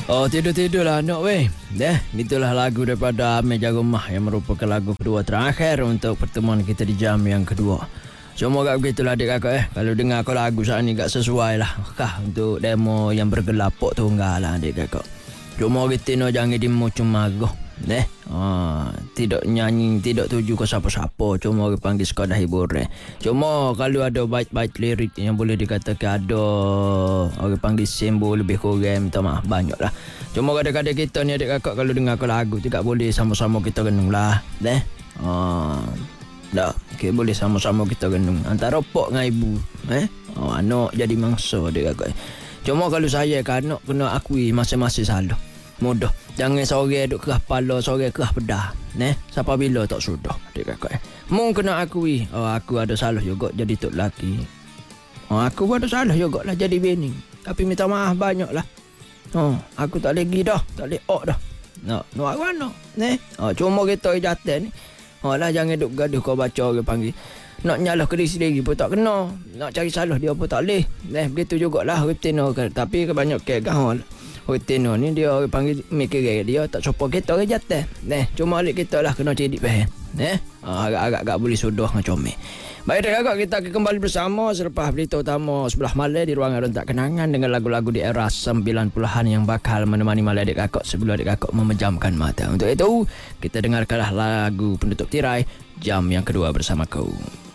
Oh, tidur-tidurlah anak weh. Itulah lagu daripada Amir Jarumah yang merupakan lagu kedua terakhir untuk pertemuan kita di jam yang kedua. Semua kat begitulah adik kakak Kalau dengar kau lagu saat ni kat sesuai lah kah untuk demo yang bergelapuk tunggal lah adik kakak. Cuma kita no jangan dimucung marah. Tidak nyanyi, tidak tuju ke siapa-siapa. Cuma orang panggil sekadar hiburan. Cuma kalau ada bait-bait lirik yang boleh dikatakan ada orang panggil simbol lebih kurang, minta maaf banyak lah. Cuma kadang-kadang kita ni adik kakak kalau dengar ke lagu tidak boleh sama-sama kita renung lah. Okay, boleh sama-sama kita renung antara pok dengan ibu. Anak jadi mangsa adik kakak. Cuma kalau saya kan anak kena akui masing-masing salah. Mudah. Jangan sore duk kerah kepala, sore kerah pedah. Siapa bila tak sudah adik kakak. Mung kena akui, aku ada salah juga jadi tok lelaki. Aku ada salah juga lah jadi bini. Tapi minta maaf banyak lah. Aku tak lagi dah, tak lagi dah. No aku mana? Cuma kita jatuh ni. Lah jangan duk gaduh kau baca orang panggil. Nak nyalah ke diri sendiri pun tak kena. Nak cari salah dia pun tak boleh. Begitu jugalah rutin. Tapi kebanyakan kan Hotino ni dia orang panggil mikir dia tak support kita orang jatuh. Cuma alik kita lah kena cedik faham. Agak-agak boleh sudah dengan comel. Baik kakak, kita akan kembali bersama selepas berita utama sebelah malam di ruangan rentak kenangan dengan lagu-lagu di era 90-an yang bakal menemani malam adik kakak sebelum adik kakak memejamkan mata. Untuk itu, kita dengarkanlah lagu penutup tirai jam yang kedua bersama kau.